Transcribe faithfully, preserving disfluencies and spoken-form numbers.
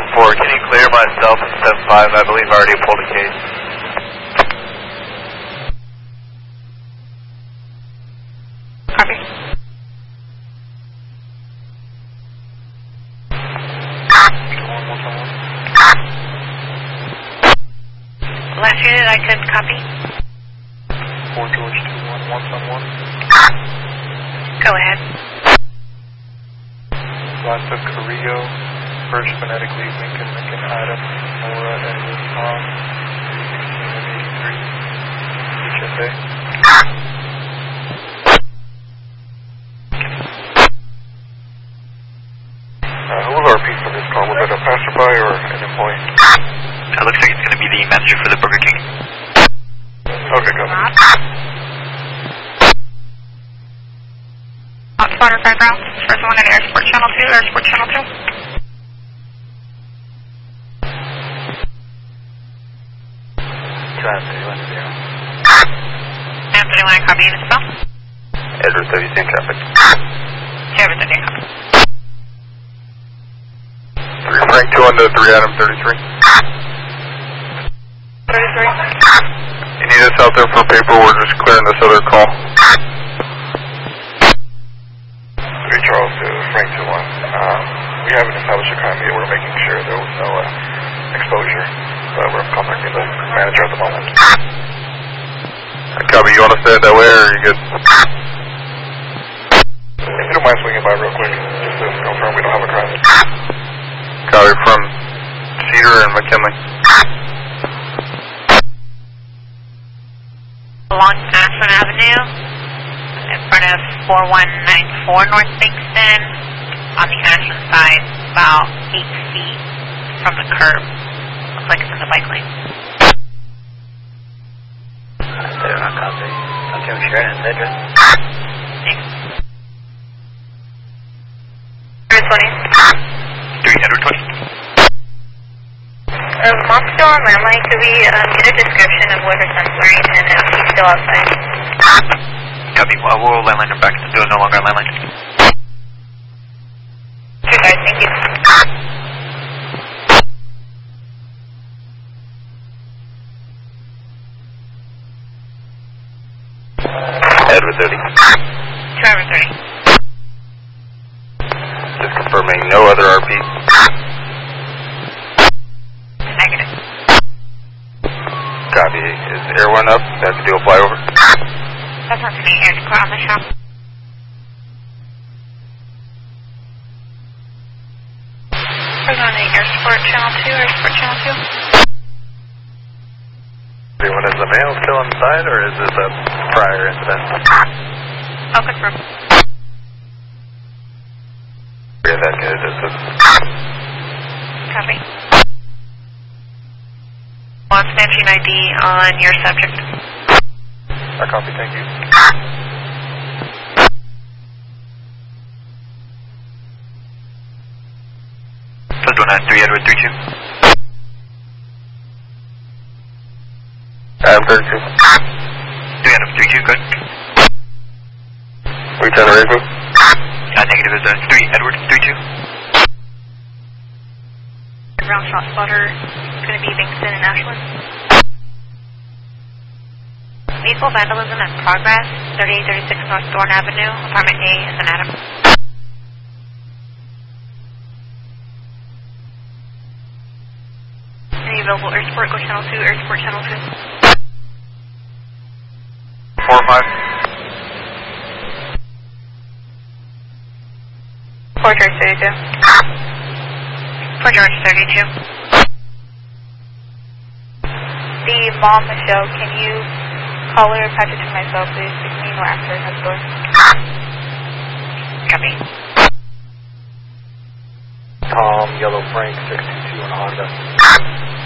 seven four, can you clear myself and seven five? I believe I already pulled a case. Copy. Last unit, I could copy. four George two one one seven one. Go ahead. Last of Carrillo, first phonetically Lincoln, Lincoln, Adam, Nora, Edward, Tom, sixteen and eighty-three. H S A. Uh, who was our piece for this call? Was it a passerby or an employee? It looks like it's going to be the manager for the Burger King. Okay, go ahead. Hot spotter five rounds. First one at Airsport Channel two, Airsport Channel two. Drive thirty-one zero. Sam thirty-one, copy this spell. Edward thirty-two in traffic. Edward thirty-two, copy. three Frank two on to three Adam thirty-three. thirty-three. You need us out there for paper, we're just clearing this other call. three Charles to Frank two one. Uh, we haven't established a crime yet, we're making sure there was no uh, exposure. But we're contacting the manager at the moment. Copy, you want to stay that way or are you good? If you don't mind swinging by real quick, just to confirm we don't have a crime. Copy from Cedar and McKinley. Along Ashland Avenue, in front of four one nine four North Bankston, on the Ashland side, about eight feet from the curb. Looks like it's in the bike lane. They're not copy. Okay, we're sharing it, address. Thanks. Edward twenty. three Edward twenty. Uh, Mom's still on landline. Could we um, get a description of what her son's wearing and if he's still outside? Copy, well, we'll landline her back. Do no longer landline. Okay, guys, thank you. Edward thirty. two Edward thirty. Just confirming no other R P. Negative. Copy. Is air one up? Have to do a flyover? That's not me. Air on the shop. We're going to Airsport Channel two, Airsport Channel two. Everyone, is the mail still inside or is this a prior incident? I'll confirm. Yeah, that good. This is Copy. Want snatching I D on your subject. I copy, thank you. Plus one nine three Edward three two. Adam thirty-two. three Adam three two, good. Return to Rayford. Uh, negative is uh, three Edward three two. Ground shot spotter. It's going to be Bankston and Ashland. Vehicle vandalism in progress. thirty-eight thirty-six North Thorn Avenue. Apartment A is an Adam. Any available Airsport, go channel two, Airsport channel two. four five. Fort George thirty-two. Fort George thirty-two. The mom, Michelle, can you call her, patch it to myself, please? Me no answer in the store. Copy. Tom, Yellow Frank, six two two on Honda.